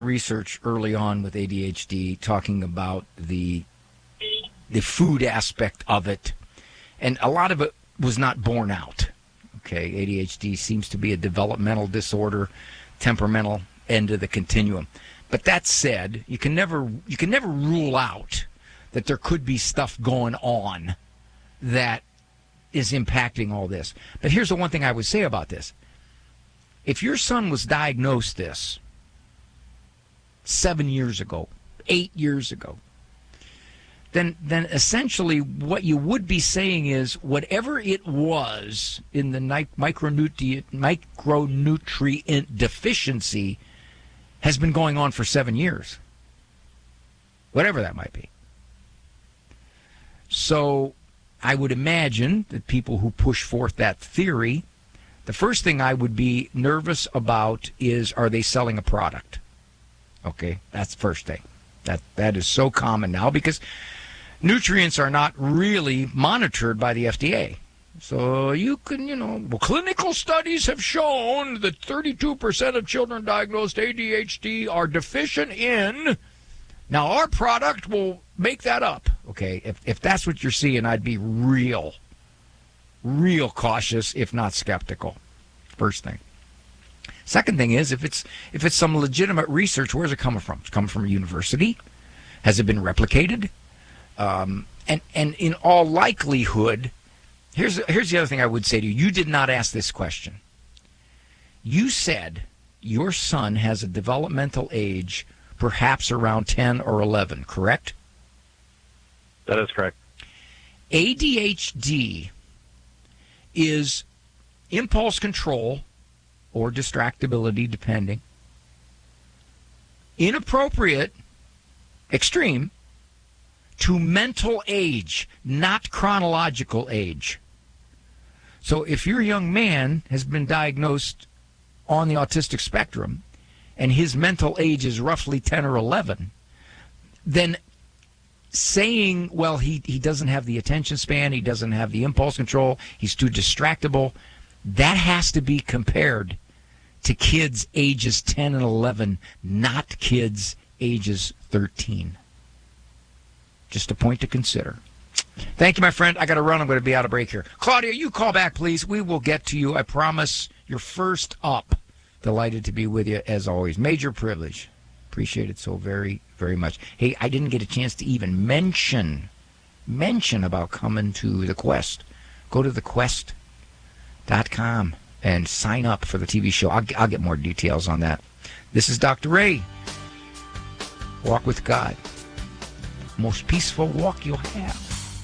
research early on with ADHD talking about the food aspect of it, and a lot of it was not borne out. Okay, ADHD seems to be a developmental disorder, temperamental end of the continuum. But that said, you can never rule out that there could be stuff going on that is impacting all this. But here's the one thing I would say about this. If your son was diagnosed this 7 years ago, 8 years ago, then essentially what you would be saying is whatever it was in the micronutrient deficiency has been going on for 7 years, whatever that might be. So I would imagine that people who push forth that theory, the first thing I would be nervous about is, are they selling a product? Okay, that's the first thing. That is so common now because nutrients are not really monitored by the FDA. So you can, clinical studies have shown that 32% of children diagnosed ADHD are deficient in. Now, our product will make that up. Okay, if that's what you're seeing, I'd be real cautious, if not skeptical. First thing. Second thing is, if it's some legitimate research, where's it coming from? It's coming from a university. Has it been replicated? And in all likelihood, here's the other thing I would say to you. You did not ask this question. You said your son has a developmental age perhaps around 10 or 11, correct? That is correct. ADHD is impulse control or distractibility, depending. Inappropriate, extreme, to mental age, not chronological age. So if your young man has been diagnosed on the autistic spectrum and his mental age is roughly 10 or 11, then saying, well, he doesn't have the attention span, he doesn't have the impulse control, he's too distractible, that has to be compared to kids ages 10 and 11, not kids ages 13. Just a point to consider. Thank you, my friend. I got to run. I'm going to be out of break here. Claudia, you call back, please. We will get to you. I promise. You're first up. Delighted to be with you, as always. Major privilege. Appreciate it so very, very much. Hey, I didn't get a chance to even mention about coming to the Quest. Go to thequest.com and sign up for the TV show. I'll get more details on that. This is Dr. Ray. Walk with God. Most peaceful walk you'll have.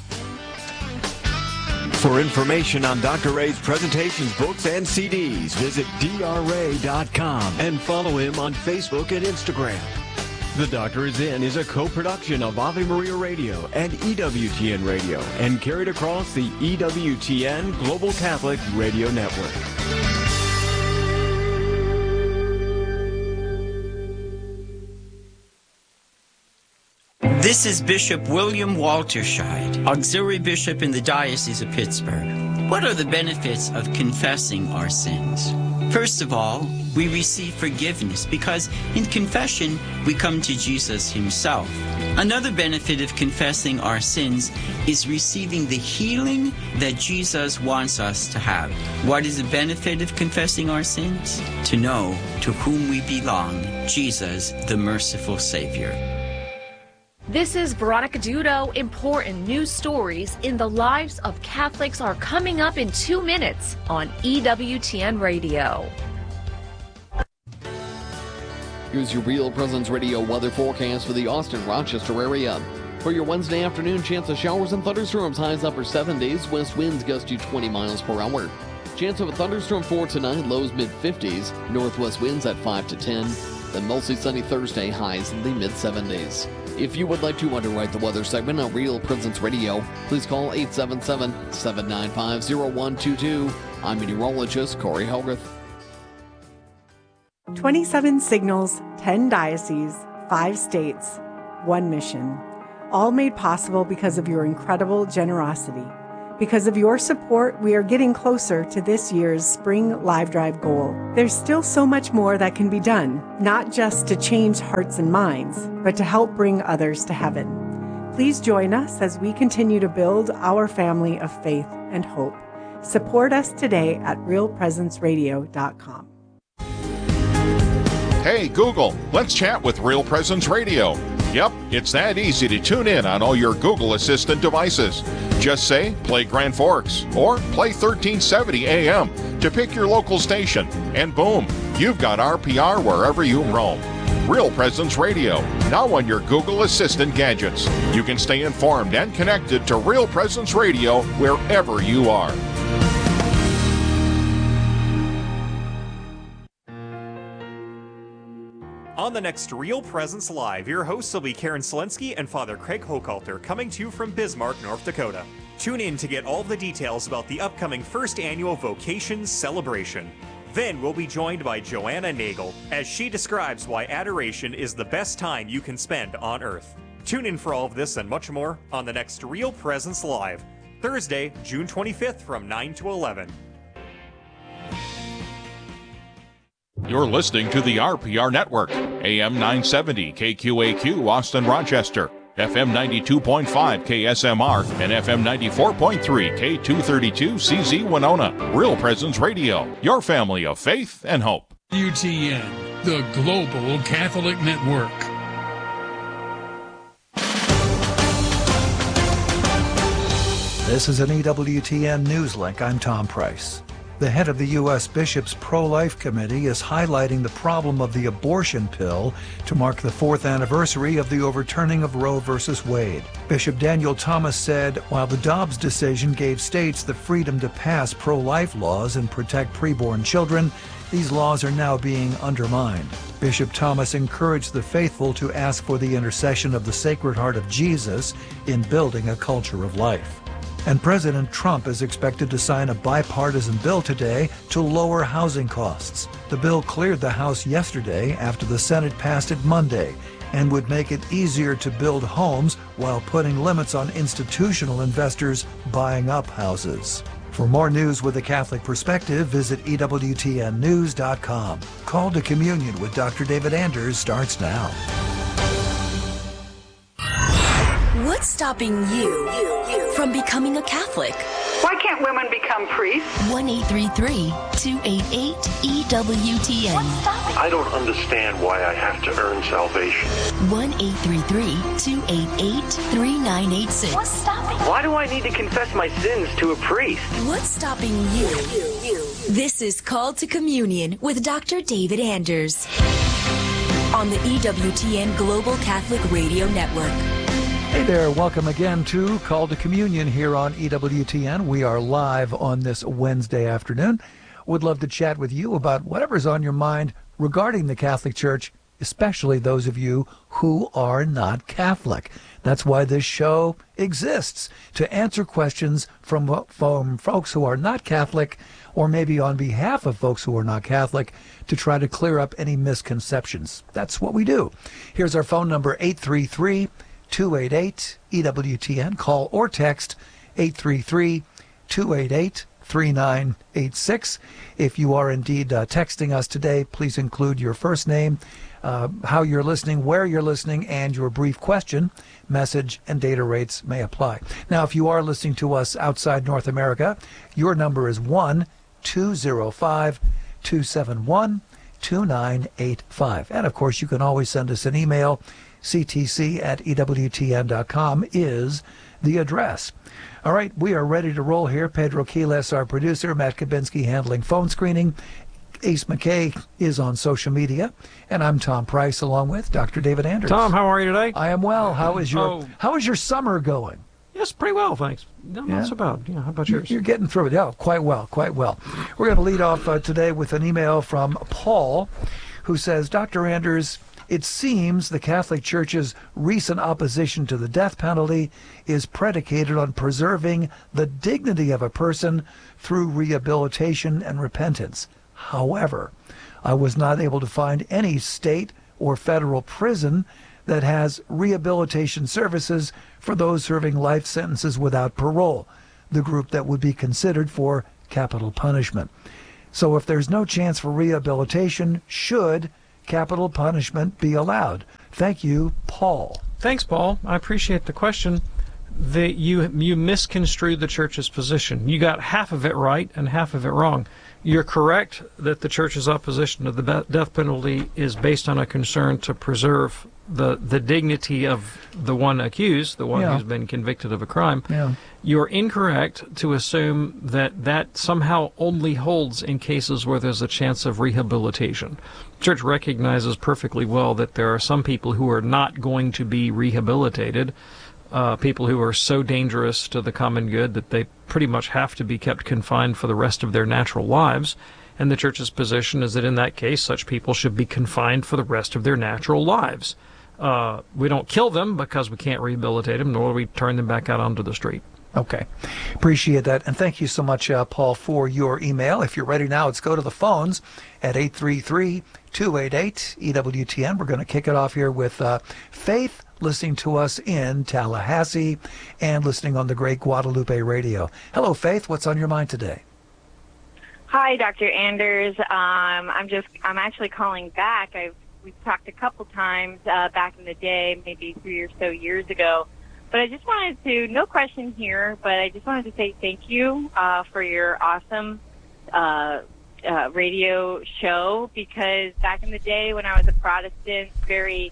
For information on Dr. Ray's presentations, books, and CDs, visit drray.com and follow him on Facebook and Instagram. The Doctor Is In is a co-production of Ave Maria Radio and EWTN Radio and carried across the EWTN Global Catholic Radio Network. This is Bishop William Walterscheid, Auxiliary Bishop in the Diocese of Pittsburgh. What are the benefits of confessing our sins? First of all, we receive forgiveness because in confession, we come to Jesus himself. Another benefit of confessing our sins is receiving the healing that Jesus wants us to have. What is the benefit of confessing our sins? To know to whom we belong, Jesus, the merciful Savior. This is Veronica Dudo. Important news stories in the lives of Catholics are coming up in 2 minutes on EWTN Radio. Here's your Real Presence Radio weather forecast for the Austin-Rochester area. For your Wednesday afternoon, chance of showers and thunderstorms, highs upper 70s, west winds gust to 20 miles per hour. Chance of a thunderstorm for tonight, lows mid-50s, northwest winds at 5 to 10. Then mostly sunny Thursday, highs in the mid-70s. If you would like to underwrite the weather segment on Real Presence Radio, please call 877-795-0122. I'm meteorologist Corey Helgreth. 27 signals, 10 dioceses, 5 states, 1 mission. All made possible because of your incredible generosity. Because of your support, we are getting closer to this year's Spring Live Drive goal. There's still so much more that can be done, not just to change hearts and minds, but to help bring others to heaven. Please join us as we continue to build our family of faith and hope. Support us today at realpresenceradio.com. Hey Google, let's chat with Real Presence Radio. Yep, it's that easy to tune in on all your Google Assistant devices. Just say, play Grand Forks, or play 1370 AM to pick your local station, and boom, you've got RPR wherever you roam. Real Presence Radio, now on your Google Assistant gadgets. You can stay informed and connected to Real Presence Radio wherever you are. On the next Real Presence Live, your hosts will be Karen Selensky and Father Craig Hochhalter, coming to you from Bismarck, North Dakota. Tune in to get all the details about the upcoming first annual Vocations Celebration. Then we'll be joined by Joanna Nagel as she describes why adoration is the best time you can spend on earth. Tune in for all of this and much more on the next Real Presence Live, Thursday, June 25th from 9 to 11. You're listening to the RPR Network, AM 970 KQAQ Austin Rochester, FM 92.5 KSMR, and FM 94.3 K232 CZ Winona. Real Presence Radio, your family of faith and hope. UTN, the Global Catholic Network. This is an EWTN Newslink. I'm Tom Price. The head of the U.S. Bishops' Pro-Life Committee is highlighting the problem of the abortion pill to mark the 4th anniversary of the overturning of Roe v. Wade. Bishop Daniel Thomas said, while the Dobbs decision gave states the freedom to pass pro-life laws and protect preborn children, these laws are now being undermined. Bishop Thomas encouraged the faithful to ask for the intercession of the Sacred Heart of Jesus in building a culture of life. And President Trump is expected to sign a bipartisan bill today to lower housing costs. The bill cleared the House yesterday after the Senate passed it Monday and would make it easier to build homes while putting limits on institutional investors buying up houses. For more news with a Catholic perspective, visit EWTNnews.com. Call to Communion with Dr. David Anders starts now. What's stopping you from becoming a Catholic? Why can't women become priests? 1-833-288-EWTN. I don't understand why I have to earn salvation. 1-833-288-3986. What's stopping? Why do I need to confess my sins to a priest? What's stopping you? This is Called to Communion with Dr. David Anders on the EWTN Global Catholic Radio Network. Hey there, welcome again to Call to Communion here on EWTN. We are live on this Wednesday afternoon. Would love to chat with you about whatever's on your mind regarding the Catholic Church, especially those of you who are not Catholic. That's why this show exists, to answer questions from folks who are not Catholic, or maybe on behalf of folks who are not Catholic, to try to clear up any misconceptions. That's what we do. Here's our phone number, 833-288-EWTN. Call or text 833-288-3986. If you are indeed texting us today, please include your first name, how you're listening, where you're listening, and your brief question. Message and data rates may apply. Now, if you are listening to us outside North America, your number is 1-205-271-2985. And, of course, you can always send us an email. CTC@EWTN.com is the address. All right, we are ready to roll here. Pedro Quiles, our producer, Matt Kabinski handling phone screening. Ace McKay is on social media, and I'm Tom Price along with Dr. David Anders. Tom, how are you today? I am well. How is your summer going? Yes, pretty well, thanks. No, not so bad. Yeah, how about yours? You're getting through it. Yeah, quite well, quite well. We're going to lead off today with an email from Paul, who says, Dr. Anders, it seems the Catholic Church's recent opposition to the death penalty is predicated on preserving the dignity of a person through rehabilitation and repentance. However, I was not able to find any state or federal prison that has rehabilitation services for those serving life sentences without parole. the group that would be considered for capital punishment. So if there's no chance for rehabilitation, should capital punishment be allowed? Thank you, Paul. Thanks, Paul. I appreciate the question. You misconstrued the church's position. You got half of it right and half of it wrong. You're correct that the church's opposition to the death penalty is based on a concern to preserve the dignity of the one accused, the one who's been convicted of a crime. Yeah. You're incorrect to assume that somehow only holds in cases where there's a chance of rehabilitation. The church recognizes perfectly well that there are some people who are not going to be rehabilitated, people who are so dangerous to the common good that they pretty much have to be kept confined for the rest of their natural lives. And the church's position is that in that case, such people should be confined for the rest of their natural lives. We don't kill them because we can't rehabilitate them, nor do we turn them back out onto the street. Okay. Appreciate that. And thank you so much, Paul, for your email. If you're ready now, let's go to the phones at 833-288-EWTN. We're going to kick it off here with Faith, listening to us in Tallahassee and listening on the great Guadalupe Radio. Hello, Faith. What's on your mind today? Hi, Dr. Anders. I'm actually calling back. We've talked a couple times back in the day, maybe 3 or so years ago. But I just wanted to, no question here, but I just wanted to say thank you for your awesome radio show, because back in the day when I was a Protestant, very,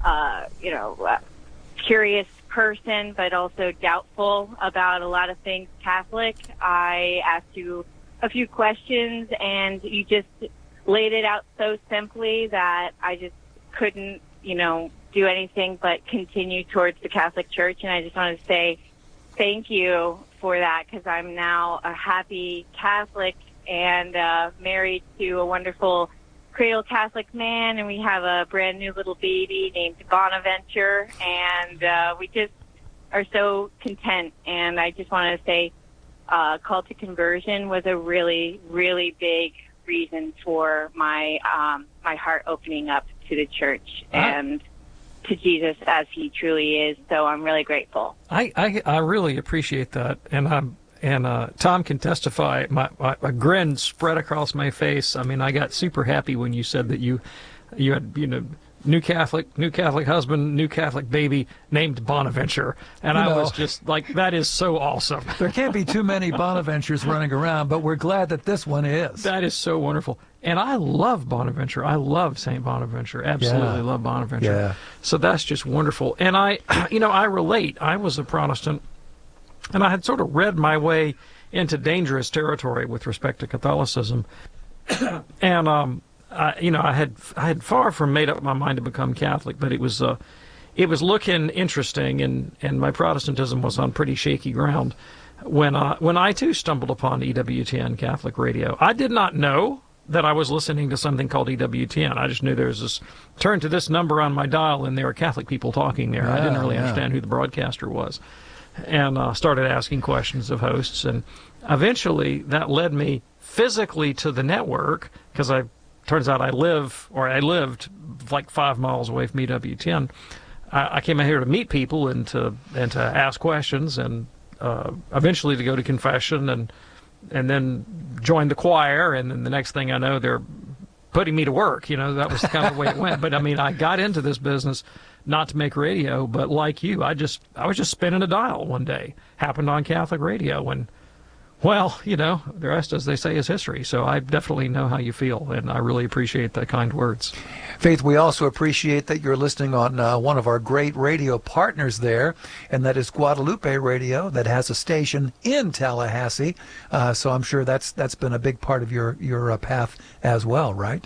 curious person, but also doubtful about a lot of things Catholic, I asked you a few questions, and you just laid it out so simply that I just couldn't, do anything but continue towards the Catholic Church. And I just wanted to say thank you for that, because I'm now a happy Catholic and married to a wonderful cradle Catholic man, and we have a brand new little baby named Bonaventure, and we just are so content. And I just wanted to say call to conversion was a really, really big reason for my my heart opening up to the church and to Jesus as he truly is. So I'm really grateful. I really appreciate that, and Tom can testify. My grin spread across my face. I mean, I got super happy when you said that you had new Catholic husband, new Catholic baby named Bonaventure, and I was just like, that is so awesome. There can't be too many Bonaventures running around, but we're glad that this one is. That is so wonderful. And I love Bonaventure. I love St. Bonaventure. Absolutely love Bonaventure. Yeah. So that's just wonderful. And I relate. I was a Protestant, and I had sort of read my way into dangerous territory with respect to Catholicism. And I had far from made up my mind to become Catholic, but it was looking interesting, and my Protestantism was on pretty shaky ground when I too stumbled upon EWTN Catholic Radio. I did not know that I was listening to something called EWTN. I just knew there was this, turn to this number on my dial, and there were Catholic people talking there. I didn't really understand who the broadcaster was, and started asking questions of hosts, and eventually that led me physically to the network, because turns out I lived like 5 miles away from EWTN. I came out here to meet people and to ask questions, and eventually to go to confession, and then join the choir, and then the next thing I know, they're putting me to work. That was kind of the way it went. But I mean, I got into this business not to make radio, but like you, I was just spinning a dial one day. Happened on Catholic radio, and well, the rest, as they say, is history. So I definitely know how you feel, and I really appreciate the kind words. Faith, we also appreciate that you're listening on one of our great radio partners there, and that is Guadalupe Radio, that has a station in Tallahassee. So I'm sure that's been a big part of your path as well, right?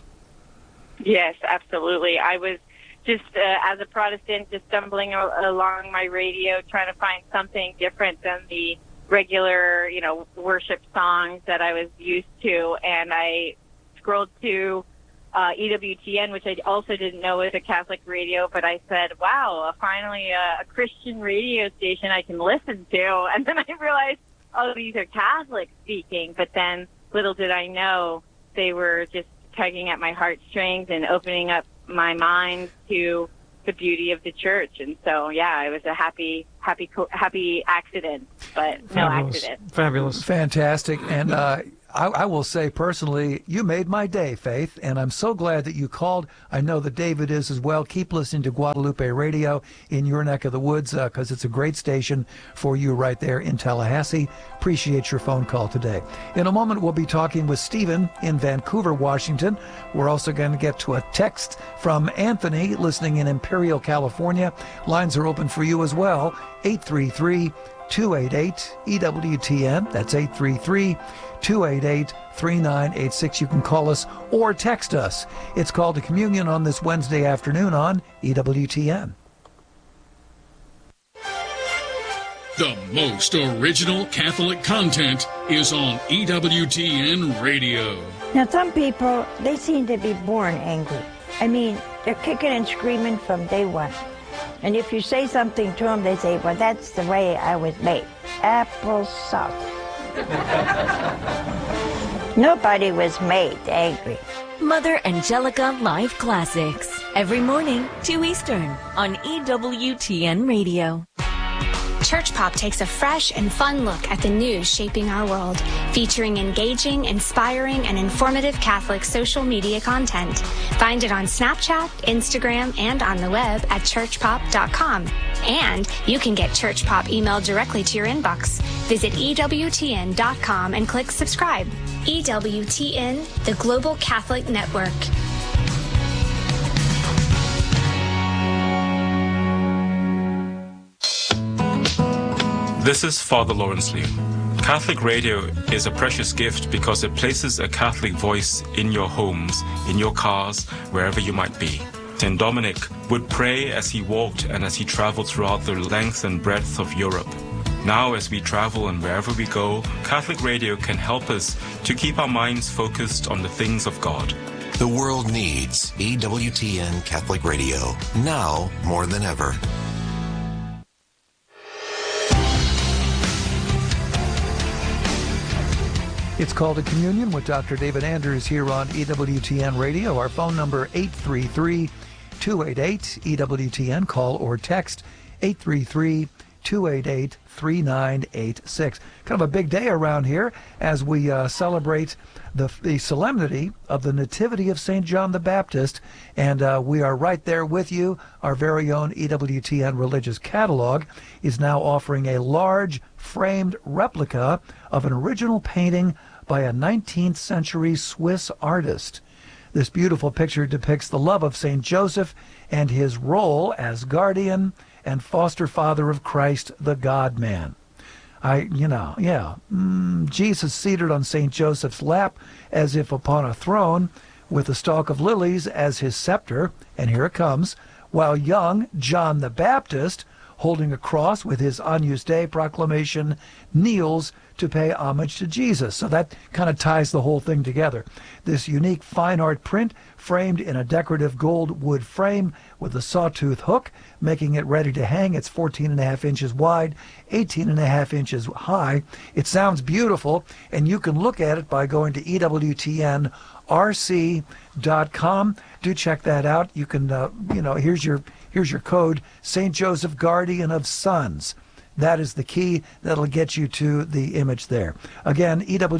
Yes, absolutely. I was just, as a Protestant, just stumbling along my radio, trying to find something different than the regular, worship songs that I was used to, and I scrolled to EWTN, which I also didn't know was a Catholic radio, but I said, wow, finally a Christian radio station I can listen to. And then I realized, oh, these are Catholic speaking, but then little did I know they were just tugging at my heartstrings and opening up my mind to the beauty of the church. And so, yeah, it was a happy accident, but no accident. Fabulous. Fantastic. And I will say personally, you made my day, Faith, and I'm so glad that you called. I know that David is as well. Keep listening to Guadalupe Radio in your neck of the woods because it's a great station for you right there in Tallahassee. Appreciate your phone call today. In a moment, we'll be talking with Stephen in Vancouver, Washington. We're also going to get to a text from Anthony listening in Imperial, California. Lines are open for you as well. 833-288-EWTN. That's 833-288-3986. You can call us or text us. It's Called to Communion on this Wednesday afternoon on EWTN. The most original Catholic content is on EWTN Radio. Now, some people, they seem to be born angry. I mean, they're kicking and screaming from day one. And if you say something to them, they say, well, that's the way I was made. Applesauce. Nobody was made angry. Mother Angelica Live Classics. Every morning, 2 Eastern on EWTN Radio. Church Pop takes a fresh and fun look at the news shaping our world, featuring engaging, inspiring, and informative Catholic social media content. Find it on Snapchat, Instagram, and on the web at churchpop.com. And you can get Church Pop emailed directly to your inbox. Visit EWTN.com and click subscribe. EWTN, the Global Catholic Network. This is Father Lawrence Liu. Catholic radio is a precious gift because it places a Catholic voice in your homes, in your cars, wherever you might be. St. Dominic would pray as he walked and as he traveled throughout the length and breadth of Europe. Now, as we travel and wherever we go, Catholic radio can help us to keep our minds focused on the things of God. The world needs EWTN Catholic Radio, now more than ever. It's Called to Communion with Dr. David Anders here on EWTN Radio. Our phone number, 833-288-EWTN. Call or text 833-288-3986. Kind of a big day around here as we celebrate the solemnity of the Nativity of St. John the Baptist. And we are right there with you. Our very own EWTN Religious Catalog is now offering a large framed replica of an original painting by a 19th century Swiss artist. This beautiful picture depicts the love of St. Joseph and his role as guardian and foster father of Christ, the God-man. Jesus seated on St. Joseph's lap as if upon a throne with a stalk of lilies as his scepter, and here it comes, while young John the Baptist, holding a cross with his Agnus Dei proclamation, kneels to pay homage to Jesus. So that kind of ties the whole thing together. This unique fine art print framed in a decorative gold wood frame with a sawtooth hook, making it ready to hang. It's 14.5 inches wide, 18.5 inches high. It sounds beautiful, and you can look at it by going to EWTNRC.com. Do check that out. You can, here's your code, St. Joseph, Guardian of Sons. That is the key that'll get you to the image there. Again,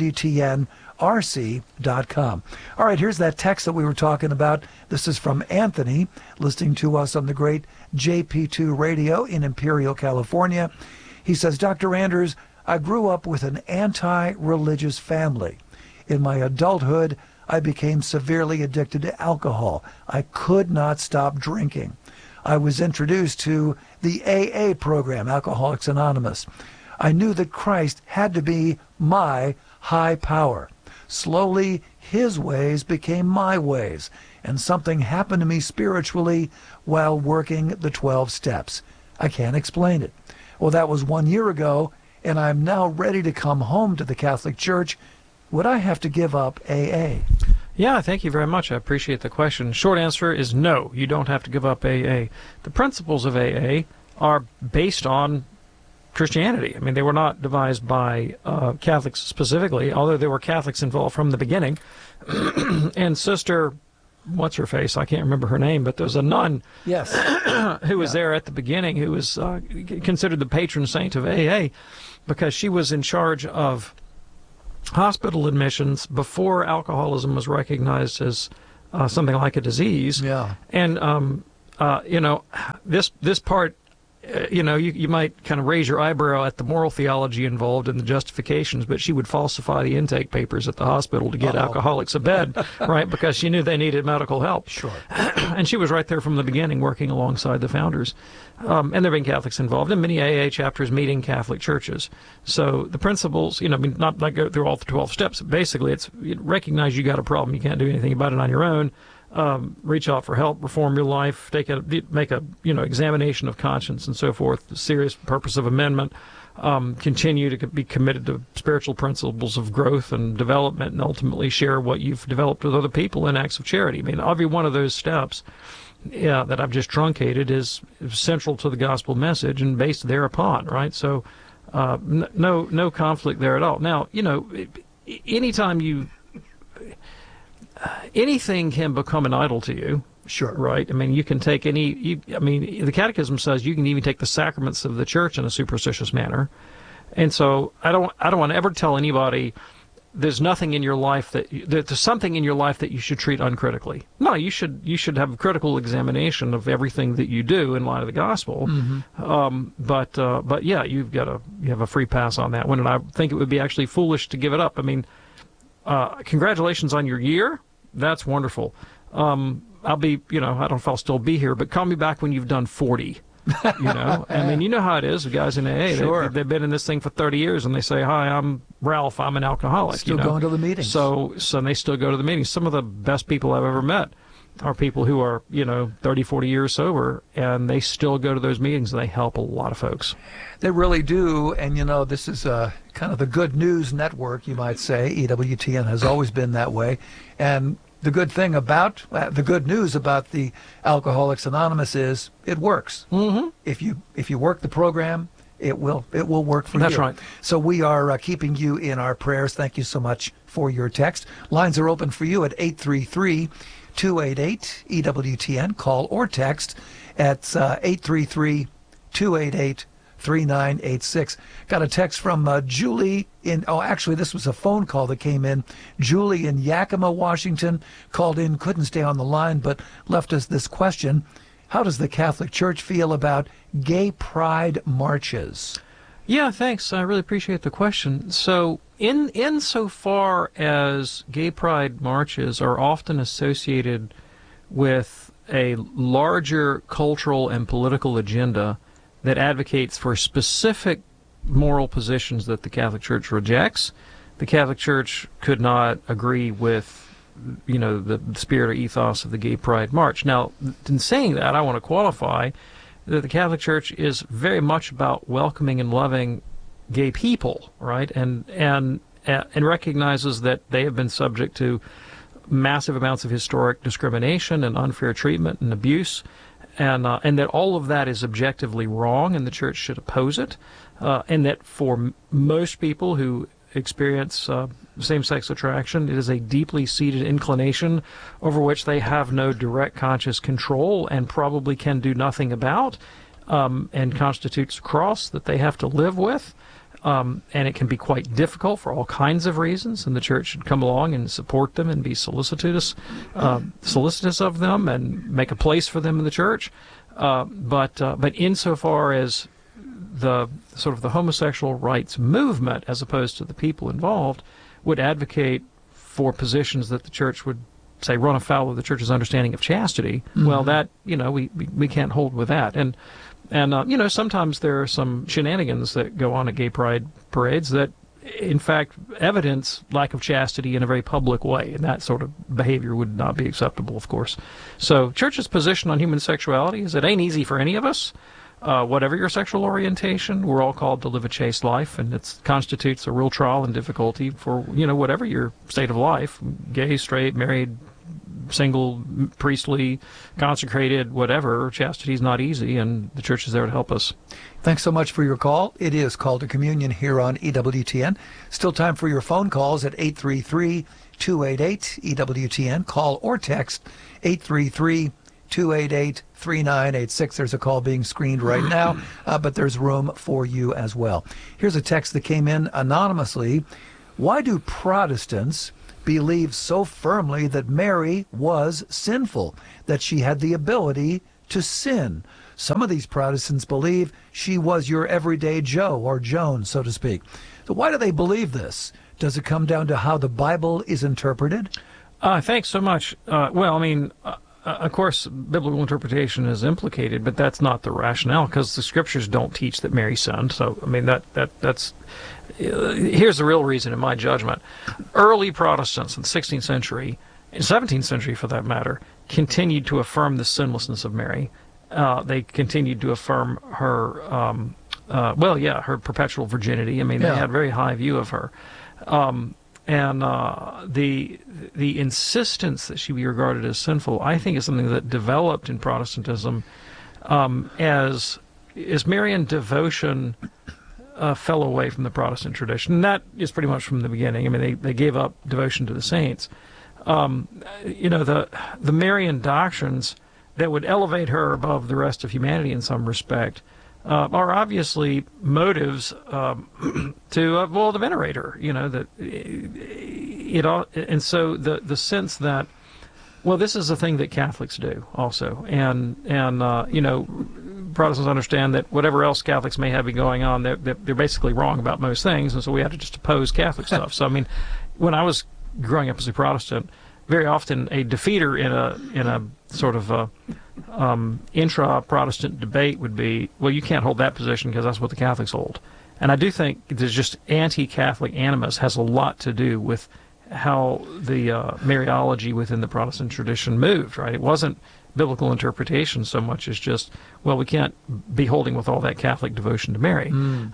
EWTNRC.com. All right, here's that text that we were talking about. This is from Anthony, listening to us on the great JP2 radio in Imperial, California. He says, Dr. Anders, I grew up with an anti-religious family. In my adulthood, I became severely addicted to alcohol. I could not stop drinking. I was introduced to the AA program, Alcoholics Anonymous. I knew that Christ had to be my high power. Slowly, his ways became my ways, and something happened to me spiritually while working the 12 steps. I can't explain it. Well, that was 1 year ago, and I'm now ready to come home to the Catholic Church. Would I have to give up AA? Yeah, thank you very much. I appreciate the question. Short answer is no, you don't have to give up AA. The principles of AA are based on Christianity. I mean, they were not devised by Catholics specifically, although there were Catholics involved from the beginning. And Sister what's her face? I can't remember her name, but there's a nun. Yes. who was there at the beginning, who was considered the patron saint of AA, because she was in charge of hospital admissions before alcoholism was recognized as something like a disease. Yeah. And this part, you might kind of raise your eyebrow at the moral theology involved in the justifications, but she would falsify the intake papers at the hospital to get alcoholics a bed, right? Because she knew they needed medical help. Sure. And she was right there from the beginning, working alongside the founders. And there have been Catholics involved in many AA chapters meeting Catholic churches. So the principles, not like go through all the 12 steps. Basically, it's recognize you got a problem. You can't do anything about it on your own. Reach out for help, reform your life, make a examination of conscience and so forth. The serious purpose of amendment. Continue to be committed to spiritual principles of growth and development, and ultimately share what you've developed with other people in acts of charity. I mean, every one of those steps, that I've just truncated is central to the gospel message and based thereupon, right? So, no conflict there at all. Now, anytime anything can become an idol to you. Sure. Right? I mean, you can take the Catechism says you can even take the sacraments of the church in a superstitious manner. And so I don't want to ever tell anybody there's nothing in your life there's something in your life that you should treat uncritically. No, you should have a critical examination of everything that you do in light of the gospel. Mm-hmm. But yeah, you have a free pass on that one, and I think it would be actually foolish to give it up. I mean, congratulations on your year. That's wonderful. I'll be, I don't know if I'll still be here, but call me back when you've done 40. I mean, you know how it is. The guys in AA, sure. they've been in this thing for 30 years, and they say, "Hi, I'm Ralph. I'm an alcoholic." Still going to the meetings. So they still go to the meetings. Some of the best people I've ever met are people who are, 30, 40 years sober, and they still go to those meetings, and they help a lot of folks. They really do, and this is kind of the good news network, you might say. EWTN has always been that way, and the good news about the Alcoholics Anonymous is it works. Mm-hmm. If you work the program, it will work for you. That's right. So we are keeping you in our prayers. Thank you so much for your text. Lines are open for you at 833-288-EWTN. Call or text at 833-288-3986. Got a text from Julie actually this was a phone call that came in. Julie in Yakima, Washington called in, couldn't stay on the line, but left us this question. How does the Catholic Church feel about gay pride marches? Yeah, thanks. I really appreciate the question. So insofar as gay pride marches are often associated with a larger cultural and political agenda that advocates for specific moral positions that the Catholic Church rejects, the Catholic Church could not agree with, the spirit or ethos of the Gay Pride March. Now, in saying that, I want to qualify that the Catholic Church is very much about welcoming and loving gay people, right? And recognizes that they have been subject to massive amounts of historic discrimination and unfair treatment and abuse. And that all of that is objectively wrong, and the Church should oppose it, and that for most people who experience same-sex attraction, it is a deeply seated inclination over which they have no direct conscious control and probably can do nothing about, and constitutes a cross that they have to live with. And it can be quite difficult for all kinds of reasons, and the Church should come along and support them and be solicitous of them and make a place for them in the Church. But insofar as the sort of the homosexual rights movement, as opposed to the people involved, would advocate for positions that the Church would say run afoul of the Church's understanding of chastity, mm-hmm. Well, that we can't hold with that. And sometimes there are some shenanigans that go on at gay pride parades that, in fact, evidence lack of chastity in a very public way, and that sort of behavior would not be acceptable, of course. So Church's position on human sexuality is it ain't easy for any of us. Whatever your sexual orientation, we're all called to live a chaste life, and it constitutes a real trial and difficulty for, whatever your state of life, gay, straight, married, single, priestly, consecrated, whatever. Chastity is not easy, and the Church is there to help us. Thanks so much for your call. It is Call to Communion here on EWTN. Still time for your phone calls at 833 833-288-EWTN. Call or text 833-288-3986. There's a call being screened right now, but there's room for you as well. Here's a text that came in anonymously. Why do Protestants believe so firmly that Mary was sinful, that she had the ability to sin? Some of these Protestants believe she was your everyday Joe or Joan, so to speak. So why do they believe this? Does it come down to how the Bible is interpreted? Thanks so much. Of course, biblical interpretation is implicated, but that's not the rationale, because the scriptures don't teach that Mary sinned. So, that's here's the real reason, in my judgment. Early Protestants in the 16th century, and 17th century for that matter, continued to affirm the sinlessness of Mary. They continued to affirm her, her perpetual virginity. They had a very high view of her. And the insistence that she be regarded as sinful, I think, is something that developed in Protestantism as Marian devotion fell away from the Protestant tradition. And that is pretty much from the beginning. They gave up devotion to the saints. The Marian doctrines that would elevate her above the rest of humanity in some respect are obviously motives to venerate her. And so the sense that, well, this is a thing that Catholics do also, and Protestants understand that whatever else Catholics may have been going on, they're basically wrong about most things, and so we have to just oppose Catholic stuff. So when I was growing up as a Protestant, very often a defeater in a sort of intra-Protestant debate would be, well, you can't hold that position because that's what the Catholics hold. And I do think there's just anti-Catholic animus has a lot to do with how the Mariology within the Protestant tradition moved, right? It wasn't biblical interpretation so much as just, well, we can't be holding with all that Catholic devotion to Mary.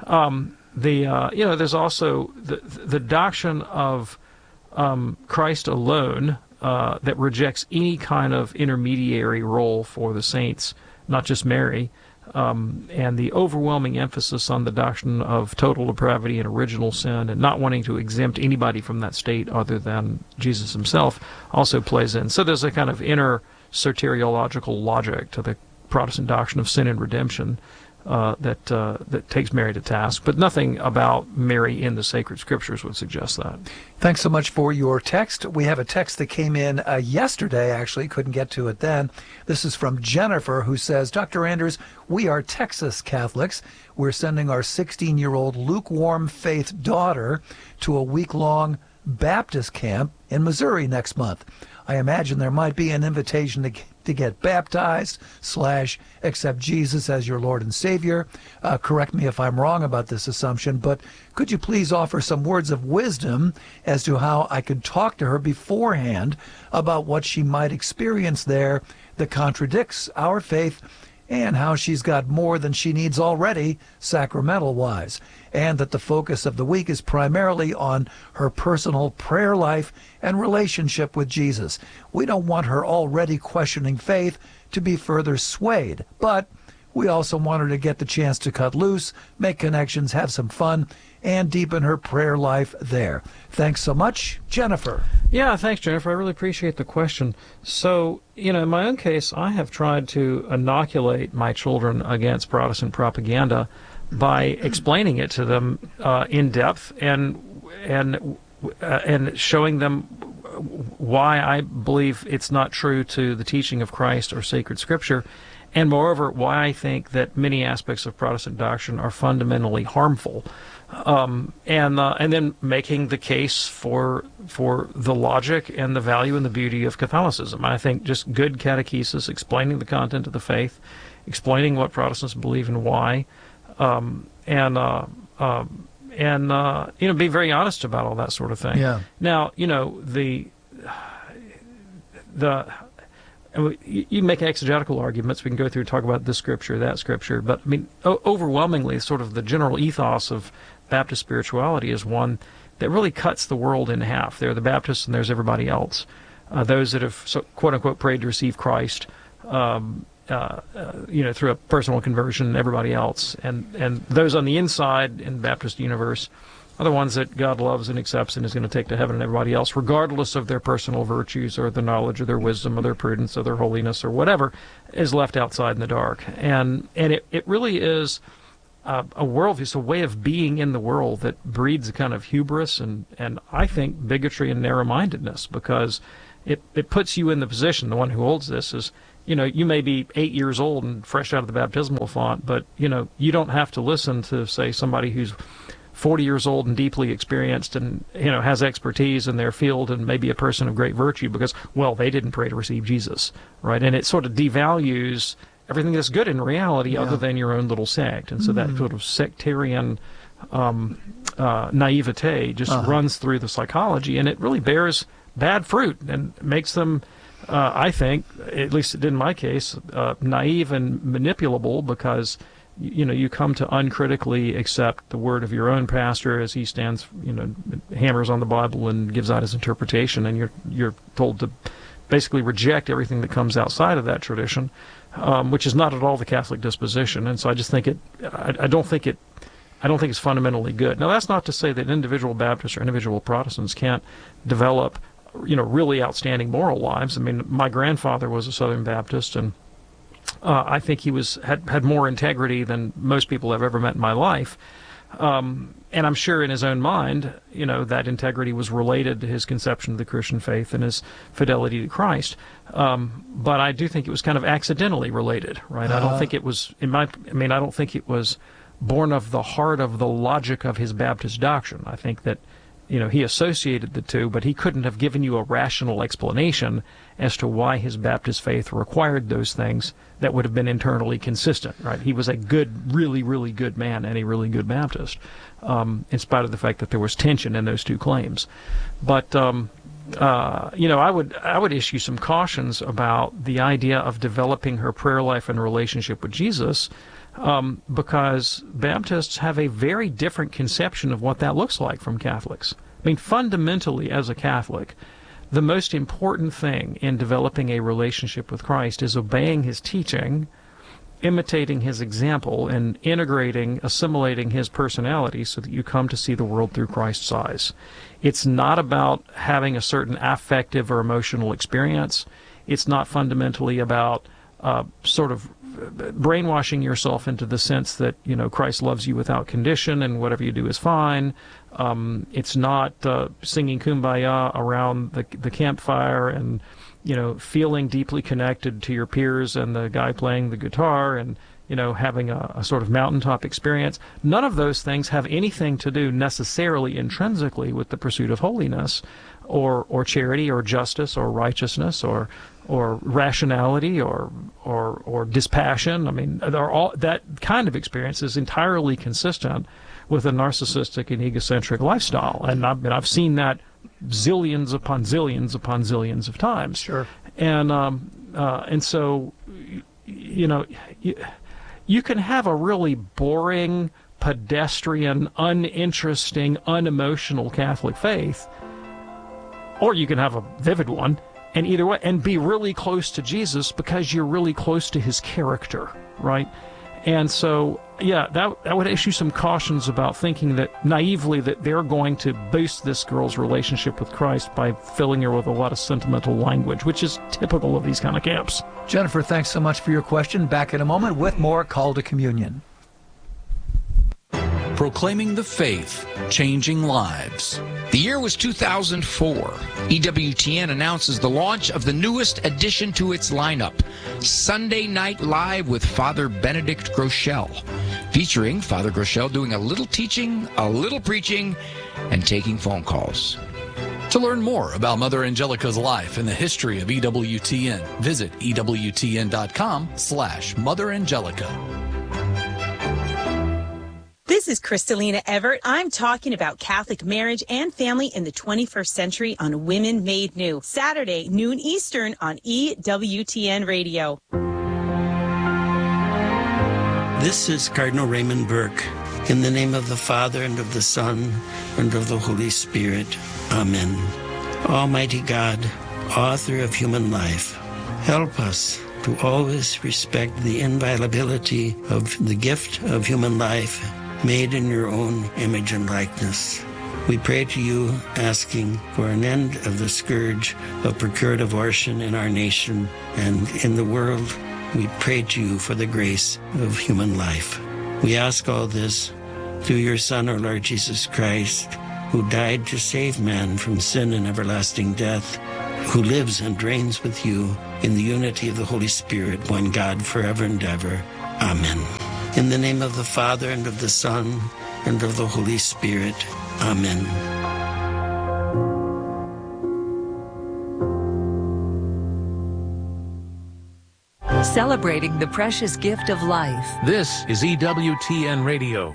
There's also the doctrine of Christ alone that rejects any kind of intermediary role for the saints, not just Mary, and the overwhelming emphasis on the doctrine of total depravity and original sin and not wanting to exempt anybody from that state other than Jesus himself also plays in. So there's a kind of inner soteriological logic to the Protestant doctrine of sin and redemption that takes Mary to task, but nothing about Mary in the sacred scriptures would suggest that. Thanks so much for your text. We have a text that came in yesterday, actually, couldn't get to it then. This is from Jennifer, who says, Dr. Anders, we are Texas Catholics. We're sending our 16-year-old lukewarm faith daughter to a week-long Baptist camp in Missouri next month. I imagine there might be an invitation to get baptized / accept Jesus as your Lord and Savior. Correct me if I'm wrong about this assumption, but could you please offer some words of wisdom as to how I could talk to her beforehand about what she might experience there that contradicts our faith, and how she's got more than she needs already sacramental-wise, and that the focus of the week is primarily on her personal prayer life and relationship with Jesus. We don't want her already questioning faith to be further swayed, but we also want her to get the chance to cut loose, make connections, have some fun, and deepen her prayer life there. Thanks so much, Jennifer. Yeah, thanks, Jennifer. I really appreciate the question. So, in my own case, I have tried to inoculate my children against Protestant propaganda by explaining it to them in depth and showing them why I believe it's not true to the teaching of Christ or sacred Scripture, and moreover, why I think that many aspects of Protestant doctrine are fundamentally harmful. And then making the case for the logic and the value and the beauty of Catholicism. I think just good catechesis, explaining the content of the faith, explaining what Protestants believe and why, and be very honest about all that sort of thing. Yeah. Now, you make exegetical arguments. We can go through and talk about this scripture, that scripture, but overwhelmingly, sort of the general ethos of Baptist spirituality is one that really cuts the world in half. There are the Baptists and there's everybody else. Those that have, quote unquote, prayed to receive Christ, through a personal conversion, everybody else, and those on the inside in the Baptist universe are the ones that God loves and accepts and is going to take to heaven, and everybody else, regardless of their personal virtues or their knowledge or their wisdom or their prudence or their holiness or whatever, is left outside in the dark. And it really is a worldview, it's a way of being in the world that breeds a kind of hubris and I think bigotry and narrow-mindedness, because it puts you in the position, the one who holds this is, you may be 8 years old and fresh out of the baptismal font, but, you don't have to listen to, say, somebody who's 40 years old and deeply experienced and, has expertise in their field and maybe a person of great virtue because, well, they didn't pray to receive Jesus, right? And it sort of devalues everything that's good in reality other than your own little sect. And so that sort of sectarian naivete just runs through the psychology, and it really bears bad fruit and makes them, I think, at least it did in my case, naive and manipulable, because you come to uncritically accept the word of your own pastor as he stands, hammers on the Bible and gives out his interpretation, and you're told to basically reject everything that comes outside of that tradition, which is not at all the Catholic disposition. And so I just think I don't think it's fundamentally good. Now, that's not to say that individual Baptists or individual Protestants can't develop really outstanding moral lives. I mean, my grandfather was a Southern Baptist, and I think he had more integrity than most people I've ever met in my life. And I'm sure in his own mind, that integrity was related to his conception of the Christian faith and his fidelity to Christ. But I do think it was kind of accidentally related, right? I don't think it was, I don't think it was born of the heart of the logic of his Baptist doctrine. I think that, he associated the two, but he couldn't have given you a rational explanation as to why his Baptist faith required those things that would have been internally consistent, right? He was a good, really, really good man and a really good Baptist, in spite of the fact that there was tension in those two claims. But, I would issue some cautions about the idea of developing her prayer life and relationship with Jesus, because Baptists have a very different conception of what that looks like from Catholics. I mean, fundamentally, as a Catholic, the most important thing in developing a relationship with Christ is obeying his teaching, imitating his example, and assimilating his personality so that you come to see the world through Christ's eyes. It's not about having a certain affective or emotional experience. It's not fundamentally about sort of brainwashing yourself into the sense that, Christ loves you without condition and whatever you do is fine. It's not singing Kumbaya around the campfire and, feeling deeply connected to your peers and the guy playing the guitar and, having a sort of mountaintop experience. None of those things have anything to do necessarily intrinsically with the pursuit of holiness or charity or justice or righteousness or rationality or dispassion. I mean, that kind of experience is entirely consistent with a narcissistic and egocentric lifestyle, and I've seen that zillions upon zillions upon zillions of times. Sure. And so, you can have a really boring, pedestrian, uninteresting, unemotional Catholic faith, or you can have a vivid one. And either way, and be really close to Jesus because you're really close to his character, right? And so, that would issue some cautions about thinking that naively that they're going to boost this girl's relationship with Christ by filling her with a lot of sentimental language, which is typical of these kind of camps. Jennifer, thanks so much for your question. Back in a moment with more Call to Communion. Proclaiming the faith, changing lives. The year was 2004. EWTN announces the launch of the newest addition to its lineup, Sunday Night Live with Father Benedict Groeschel, featuring Father Groeschel doing a little teaching, a little preaching, and taking phone calls. To learn more about Mother Angelica's life and the history of EWTN, visit EWTN.com/Mother Angelica. This is Kristalina Everett. I'm talking about Catholic marriage and family in the 21st century on Women Made New. Saturday, noon Eastern on EWTN Radio. This is Cardinal Raymond Burke. In the name of the Father, and of the Son, and of the Holy Spirit. Amen. Almighty God, author of human life, help us to always respect the inviolability of the gift of human life made in your own image and likeness. We pray to you, asking for an end of the scourge of procured abortion in our nation and in the world. We pray to you for the grace of human life. We ask all this through your Son, our Lord Jesus Christ, who died to save man from sin and everlasting death, who lives and reigns with you in the unity of the Holy Spirit, one God, forever and ever. Amen. In the name of the Father, and of the Son, and of the Holy Spirit. Amen. Celebrating the precious gift of life. This is EWTN Radio.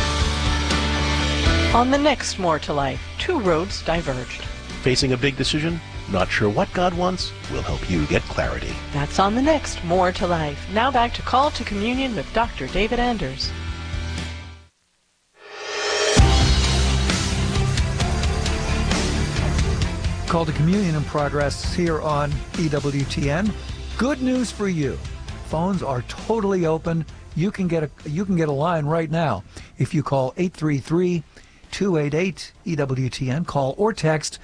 On the next More to Life, two roads diverged. Facing a big decision? Not sure what God wants? We'll help you get clarity. That's on the next More to Life. Now back to Call to Communion with Dr. David Anders. Call to Communion in progress here on EWTN. Good news for you. Phones are totally open. You can get a line right now if you call 833-288-EWTN. Call or text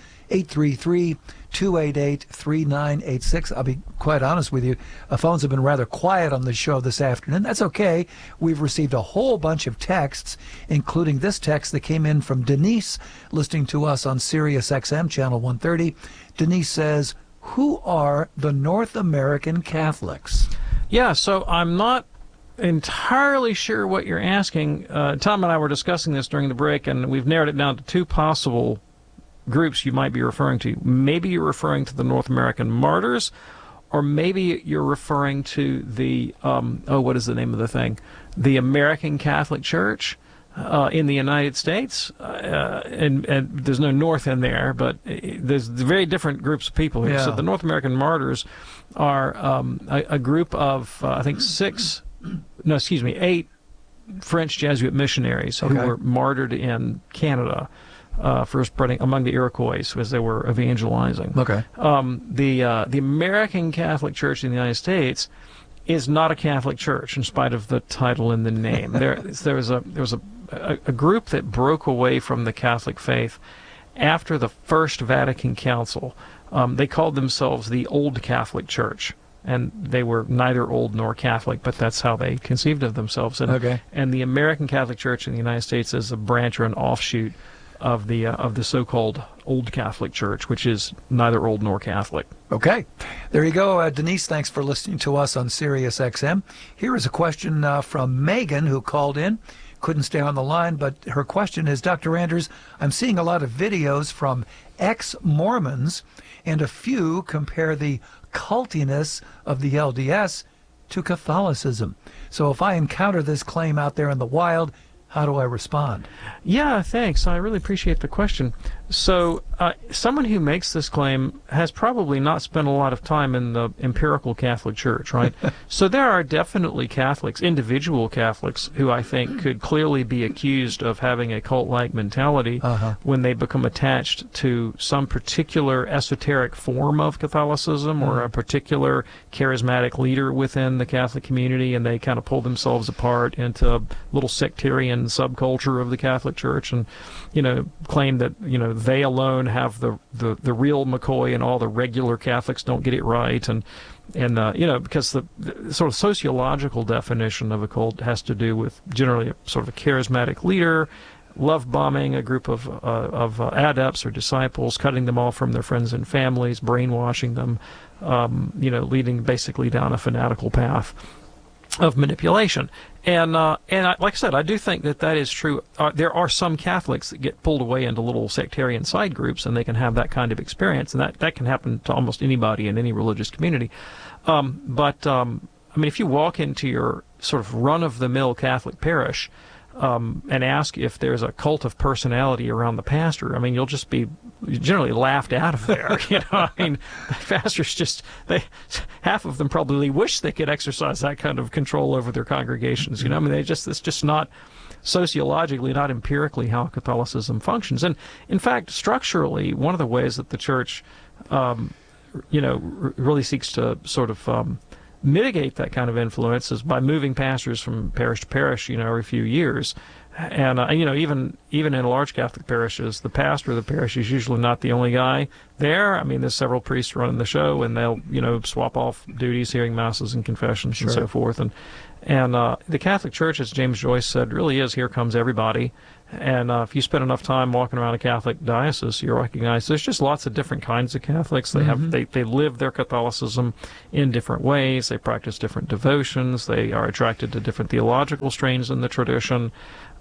833-288-3986. I'll be quite honest with you. Phones have been rather quiet on the show this afternoon. That's okay. We've received a whole bunch of texts, including this text that came in from Denise, listening to us on Sirius XM, Channel 130. Denise says, who are the North American Catholics? Yeah, so I'm not entirely sure what you're asking. Tom and I were discussing this during the break, and we've narrowed it down to two possible groups you might be referring to. Maybe you're referring to the North American Martyrs, or maybe you're referring to the, what is the name of the thing? The American Catholic Church in the United States. And there's no North in there, but there's very different groups of people here. Yeah. So the North American Martyrs are a group of, I think, 8 French Jesuit missionaries who were martyred in Canada for spreading among the Iroquois as they were evangelizing. Okay. The American Catholic Church in the United States is not a Catholic church, in spite of the title and the name. There was a group that broke away from the Catholic faith after the First Vatican Council. They called themselves the Old Catholic Church, and they were neither old nor Catholic, but that's how they conceived of themselves. And the American Catholic Church in the United States is a branch or an offshoot of the so-called Old Catholic Church, which is neither old nor Catholic. Okay. There you go. Denise, thanks for listening to us on Sirius XM. Here is a question from Megan, who called in. Couldn't stay on the line, but her question is, Dr. Anders, I'm seeing a lot of videos from ex-Mormons, and a few compare the cultiness of the LDS to Catholicism. So if I encounter this claim out there in the wild, how do I respond? Yeah, thanks. I really appreciate the question. So someone who makes this claim has probably not spent a lot of time in the empirical Catholic Church, right? So there are definitely Catholics, individual Catholics, who I think could clearly be accused of having a cult-like mentality when they become attached to some particular esoteric form of Catholicism or a particular charismatic leader within the Catholic community, and they kind of pull themselves apart into a little sectarian subculture of the Catholic Church and, claim that, they alone have the real McCoy and all the regular Catholics don't get it right. And because the sort of sociological definition of a cult has to do with generally a sort of a charismatic leader, love bombing a group of adepts or disciples, cutting them off from their friends and families, brainwashing them, leading basically down a fanatical path of manipulation. And like I said, I do think that is true. There are some Catholics that get pulled away into little sectarian side groups, and they can have that kind of experience, and that can happen to almost anybody in any religious community. But if you walk into your sort of run-of-the-mill Catholic parish and ask if there's a cult of personality around the pastor, you'll just be generally laughed out of there. The pastors half of them probably wish they could exercise that kind of control over their congregations. It's just not sociologically, not empirically how Catholicism functions. And in fact, structurally, one of the ways that the Church, really seeks to sort of mitigate that kind of influence is by moving pastors from parish to parish, every few years. And even in large Catholic parishes, the pastor of the parish is usually not the only guy there. I mean, there's several priests running the show, and they'll swap off duties, hearing masses and confessions and so forth. And the Catholic Church, as James Joyce said, really is here comes everybody. And if you spend enough time walking around a Catholic diocese, you recognize there's just lots of different kinds of Catholics. They have they live their Catholicism in different ways. They practice different devotions. They are attracted to different theological strains in the tradition.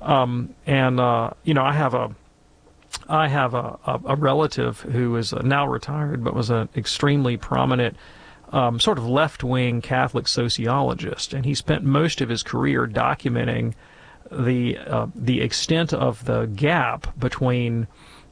I have a relative who is now retired, but was an extremely prominent sort of left-wing Catholic sociologist, and he spent most of his career documenting the extent of the gap between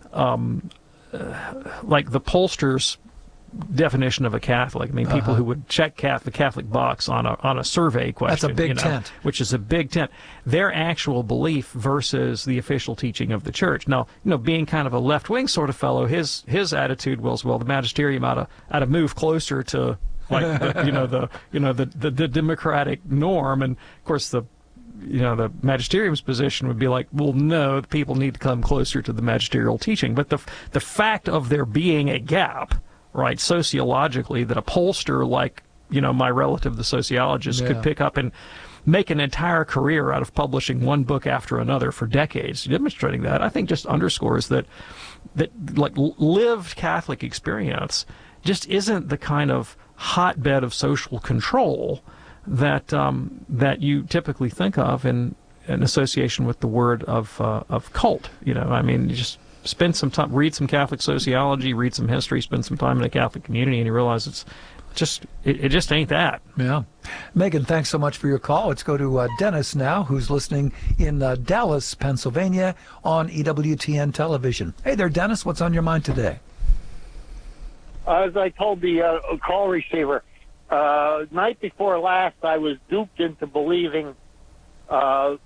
like the pollsters' definition of a Catholic. I mean, people who would check the Catholic box on a survey question. That's a big tent. Which is a big tent. Their actual belief versus the official teaching of the Church. Now, being kind of a left-wing sort of fellow, his attitude was, well, the magisterium ought to move closer to like the democratic norm, and of course the magisterium's position would be like, well, no, the people need to come closer to the magisterial teaching. But the fact of there being a gap, right, sociologically, that a pollster like, my relative, the sociologist, could pick up and make an entire career out of publishing one book after another for decades, demonstrating that, I think just underscores that like lived Catholic experience just isn't the kind of hotbed of social control that you typically think of in association with the word of cult. I mean, you just spend some time, read some Catholic sociology, read some history, spend some time in a Catholic community, and you realize it just ain't that. Yeah. Megan, thanks so much for your call. Let's go to Dennis now, who's listening in Dallas, Pennsylvania, on EWTN television. Hey there, Dennis. What's on your mind today? As I told the call receiver, night before last, I was duped into believing an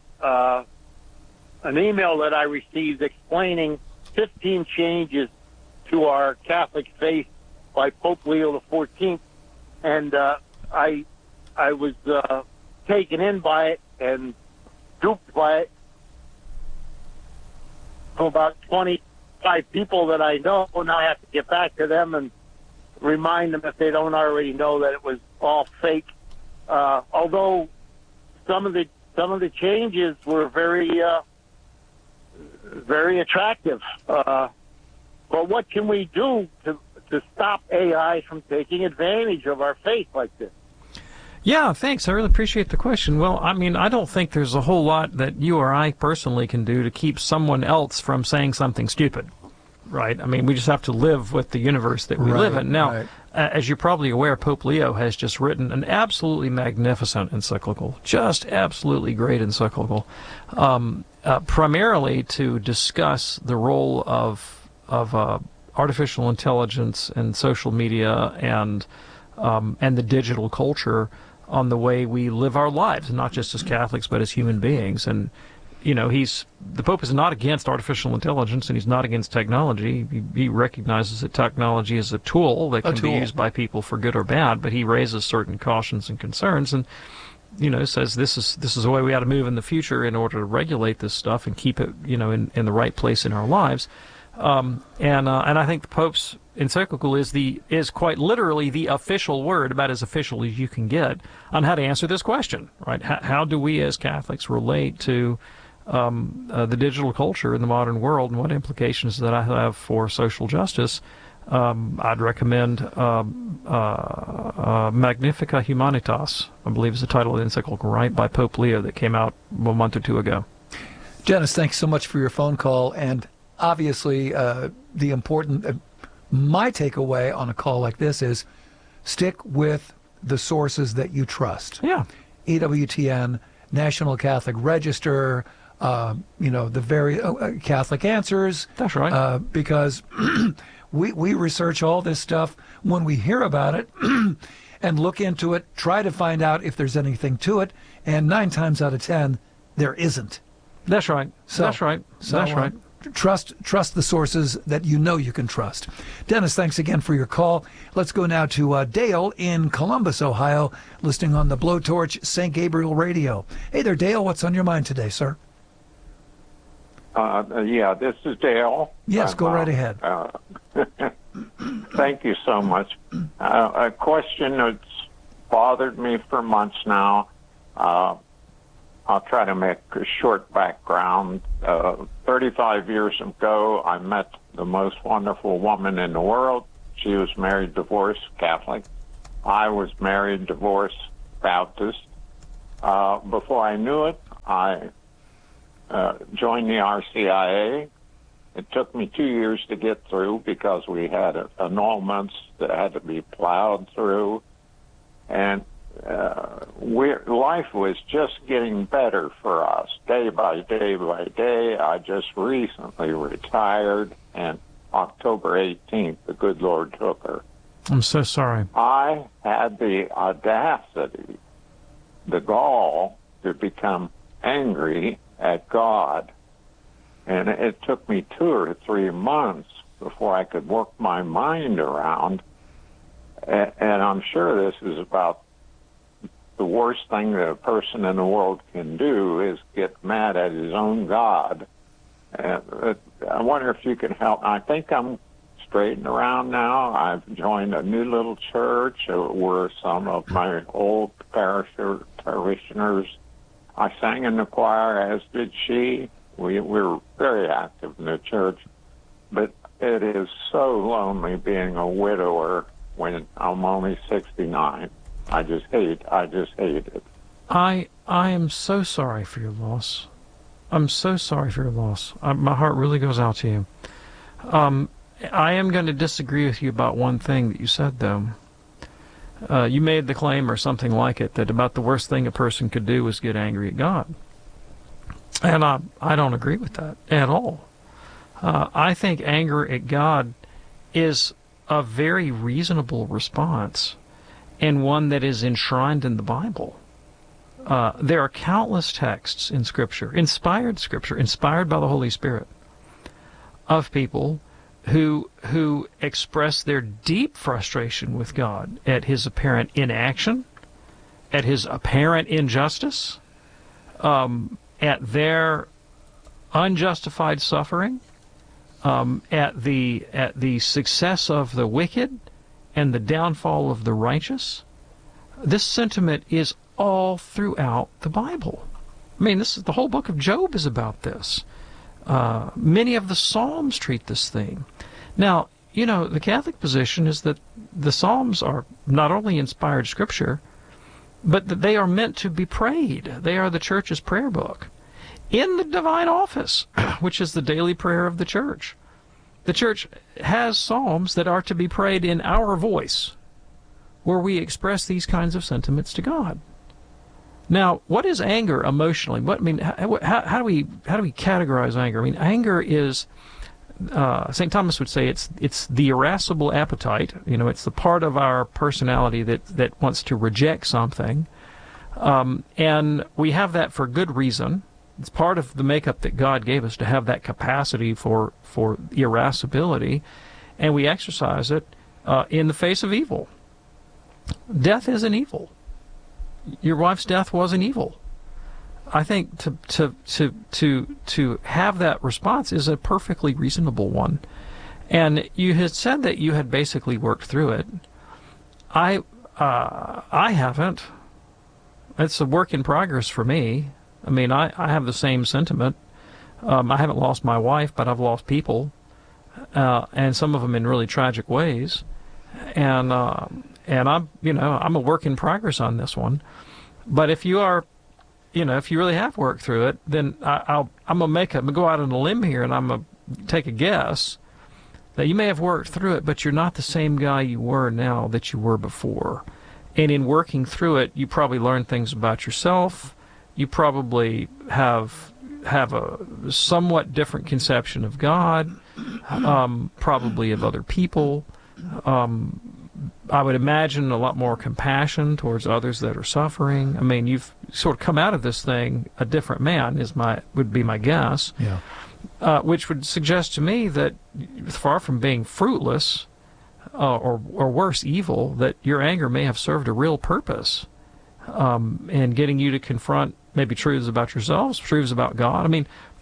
email that I received explaining 15 changes to our Catholic faith by Pope Leo XIV, and I was taken in by it and duped by it. So about 25 people that I know, now I have to get back to them and remind them if they don't already know that it was all fake. Although some of the changes were very attractive. But what can we do to stop AI from taking advantage of our faith like this? Yeah, thanks. I really appreciate the question. Well, I mean, I don't think there's a whole lot that you or I personally can do to keep someone else from saying something stupid. Right. I mean, we just have to live with the universe that we live in. Now, as you're probably aware, Pope Leo has just written an absolutely magnificent encyclical, just absolutely great encyclical, primarily to discuss the role of artificial intelligence and social media and the digital culture on the way we live our lives, not just as Catholics but as human beings. And the Pope is not against artificial intelligence, and he's not against technology. He recognizes that technology is a tool that can be used by people for good or bad, but he raises certain cautions and concerns, and says this is the way we ought to move in the future in order to regulate this stuff and keep it in the right place in our lives. And I think the Pope's encyclical is quite literally the official word, about as official as you can get, on how to answer this question. Right? How do we as Catholics relate to the digital culture in the modern world, and what implications that I have for social justice? I'd recommend Magnifica Humanitas, I believe is the title of the encyclical, right, by Pope Leo, that came out a month or two ago. Dennis, thanks so much for your phone call. And obviously, the important, my takeaway on a call like this is stick with the sources that you trust. Yeah. EWTN, National Catholic Register, the very Catholic Answers. That's right. Because we research all this stuff when we hear about it and look into it, try to find out if there's anything to it, and 9 times out of 10, there isn't. That's right. That's right. Trust the sources that you can trust. Dennis, thanks again for your call. Let's go now to Dale in Columbus, Ohio, listening on the Blowtorch St. Gabriel Radio. Hey there, Dale. What's on your mind today, sir? Yeah, this is Dale. Yes, go right ahead. Thank you so much. A question that's bothered me for months now. I'll try to make a short background. 35 years ago, I met the most wonderful woman in the world. She was married, divorced, Catholic. I was married, divorced, Baptist. Before I knew it, I joined the RCIA. It took me 2 years to get through because we had annulments that had to be plowed through. And life was just getting better for us, day by day by day. I just recently retired, and October 18th, the good Lord took her. I'm so sorry. I had the audacity, the gall, to become angry at God. And it took me 2 or 3 months before I could work my mind around. And I'm sure this is about the worst thing that a person in the world can do is get mad at his own God. And I wonder if you can help. I think I'm straightened around now. I've joined a new little church where some of my old parishioners, I sang in the choir, as did she. We were very active in the church. But it is so lonely being a widower when I'm only 69. I just hate it. I am so sorry for your loss. I'm so sorry for your loss. My heart really goes out to you. I am going to disagree with you about one thing that you said, though. You made the claim, or something like it, that about the worst thing a person could do was get angry at God. And I don't agree with that at all. I think anger at God is a very reasonable response, and one that is enshrined in the Bible. There are countless texts in Scripture, inspired by the Holy Spirit, of people who express their deep frustration with God at His apparent inaction, at His apparent injustice, at their unjustified suffering, at the success of the wicked and the downfall of the righteous. This sentiment is all throughout the Bible. I mean, this is the whole book of Job is about this. Many of the Psalms treat this theme. Now, you know, the Catholic position is that the Psalms are not only inspired Scripture, but that they are meant to be prayed. They are the Church's prayer book. In the divine office, which is the daily prayer of the Church, the Church has Psalms that are to be prayed in our voice, where we express these kinds of sentiments to God. Now, what is anger emotionally? How do we categorize anger? I mean, anger is, St. Thomas would say, it's the irascible appetite. You know, it's the part of our personality that wants to reject something, and we have that for good reason. It's part of the makeup that God gave us to have that capacity for irascibility, and we exercise it in the face of evil. Death is an evil. Your wife's death was an evil. I think to have that response is a perfectly reasonable one. And you had said that you had basically worked through it. I haven't. It's a work in progress for me. I mean, I have the same sentiment. I haven't lost my wife, but I've lost people, and some of them in really tragic ways. And I'm a work in progress on this one. But if you are, if you really have worked through it, then I'm gonna go out on a limb here, and I'm gonna take a guess that you may have worked through it, but you're not the same guy you were now that you were before. And in working through it, you probably learned things about yourself. You probably have a somewhat different conception of God, probably of other people. I would imagine a lot more compassion towards others that are suffering. I mean, you've sort of come out of this thing a different man, would be my guess. Yeah. Which would suggest to me that, far from being fruitless or worse, evil, that your anger may have served a real purpose in getting you to confront maybe truths about yourselves, truths about God. I mean,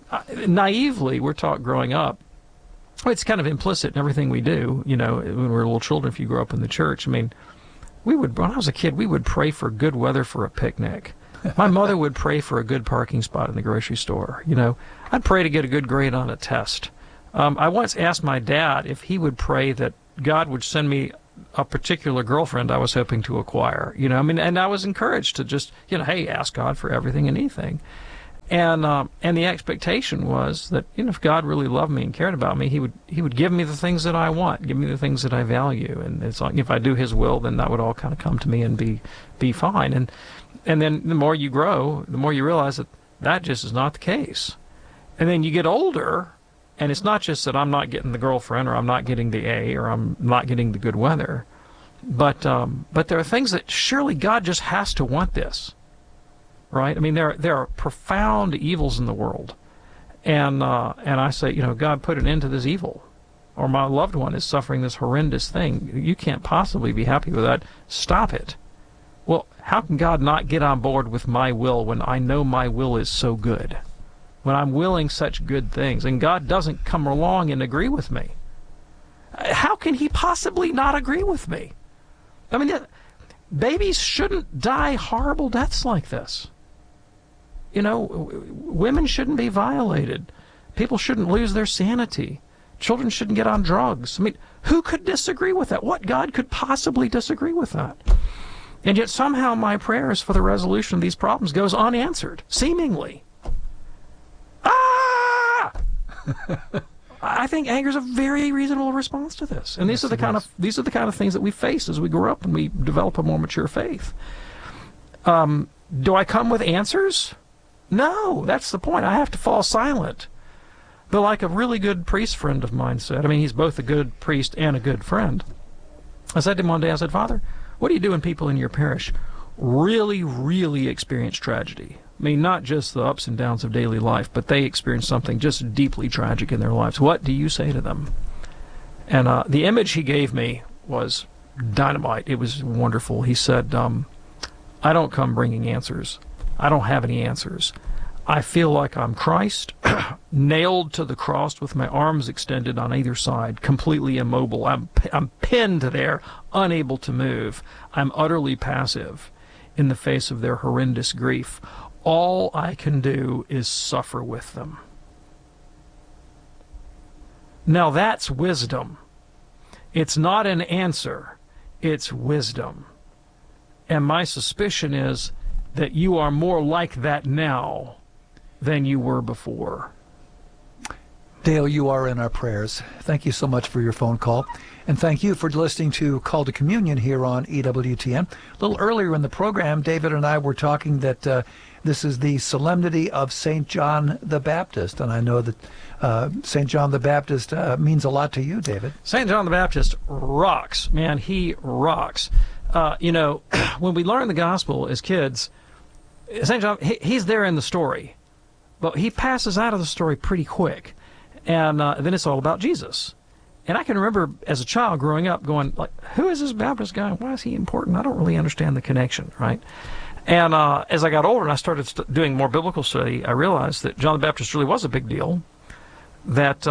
naively, we're taught growing up. It's kind of implicit in everything we do. You know, when we're little children, if you grow up in the church, I mean, when I was a kid, we would pray for good weather for a picnic. My mother would pray for a good parking spot in the grocery store. You know, I'd pray to get a good grade on a test. I once asked my dad if he would pray that God would send me a particular girlfriend I was hoping to acquire. You know, I mean, and I was encouraged to just, you know, hey, ask God for everything and anything. And the expectation was that, you know, if God really loved me and cared about me, he would give me the things that I want, give me the things that I value, and it's like if I do His will, then that would all kind of come to me and be fine. And then the more you grow, the more you realize that that just is not the case. And then you get older, and it's not just that I'm not getting the girlfriend, or I'm not getting the A, or I'm not getting the good weather, but there are things that surely God just has to want this. Right? I mean, there are profound evils in the world, and I say, you know, God, put an end to this evil, or my loved one is suffering this horrendous thing. You can't possibly be happy with that. Stop it. Well, how can God not get on board with my will when I know my will is so good, when I'm willing such good things, and God doesn't come along and agree with me? How can He possibly not agree with me? I mean, babies shouldn't die horrible deaths like this. You know, women shouldn't be violated. People shouldn't lose their sanity. Children shouldn't get on drugs. I mean, who could disagree with that? What God could possibly disagree with that? And yet somehow my prayers for the resolution of these problems goes unanswered, seemingly. Ah! I think anger is a very reasonable response to this. And these are the kind of things that we face as we grow up and we develop a more mature faith. Do I come with answers? No, that's the point. I have to fall silent. But like a really good priest friend of mine said, I mean, he's both a good priest and a good friend. I said to him one day, I said, Father, what do you do when people in your parish really, really experience tragedy? I mean, not just the ups and downs of daily life, but they experience something just deeply tragic in their lives. What do you say to them? And the image he gave me was dynamite. It was wonderful. He said, I don't come bringing answers. I don't have any answers. I feel like I'm Christ, nailed to the cross with my arms extended on either side, completely immobile. I'm pinned there, unable to move. I'm utterly passive in the face of their horrendous grief. All I can do is suffer with them. Now that's wisdom. It's not an answer. It's wisdom. And my suspicion is that you are more like that now than you were before. Dale, you are in our prayers. Thank you so much for your phone call. And thank you for listening to Call to Communion here on EWTN. A little earlier in the program, David and I were talking that this is the solemnity of St. John the Baptist. And I know that St. John the Baptist means a lot to you, David. St. John the Baptist rocks. Man, he rocks. You know, when we learn the gospel as kids, St. John, he's there in the story. But he passes out of the story pretty quick. And then it's all about Jesus. And I can remember as a child growing up going, like, who is this Baptist guy? Why is he important? I don't really understand the connection, right? And as I got older and I started doing more biblical study, I realized that John the Baptist really was a big deal. That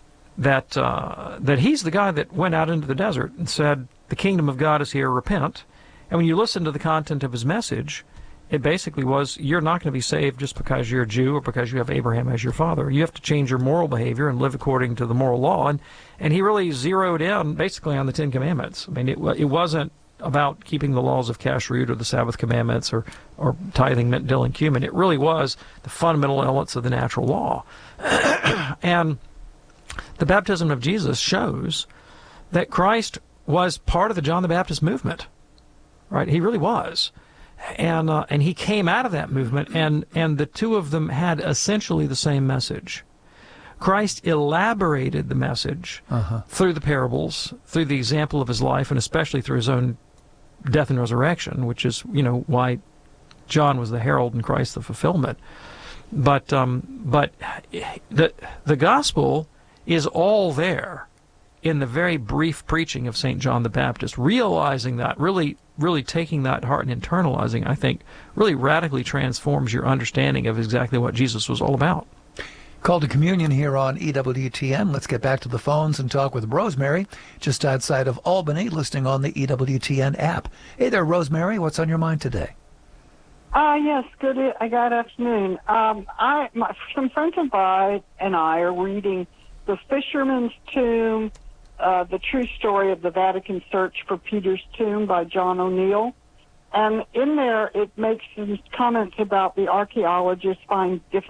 he's the guy that went out into the desert and said, the kingdom of God is here, repent. And when you listen to the content of his message, it basically was, you're not going to be saved just because you're a Jew or because you have Abraham as your father. You have to change your moral behavior and live according to the moral law. And he really zeroed in basically on the Ten Commandments. I mean, it wasn't about keeping the laws of Kashrut or the Sabbath commandments or tithing, mint, dill, and cumin. It really was the fundamental elements of the natural law. And the baptism of Jesus shows that Christ was part of the John the Baptist movement, right? He really was. And he came out of that movement, and the two of them had essentially the same message. Christ elaborated the message through the parables, through the example of his life, and especially through his own death and resurrection, which is, you know, why John was the herald and Christ the fulfillment. But the gospel is all there in the very brief preaching of St. John the Baptist. Realizing that, really taking that to heart and internalizing, I think, really radically transforms your understanding of exactly what Jesus was all about. Call to Communion here on EWTN. Let's get back to the phones and talk with Rosemary, just outside of Albany, listening on the EWTN app. Hey there, Rosemary. What's on your mind today? Yes, good afternoon. Some friends of mine and I are reading The Fisherman's Tomb, The True Story of the Vatican Search for Peter's Tomb by John O'Neill. And in there, it makes some comments about the archaeologists find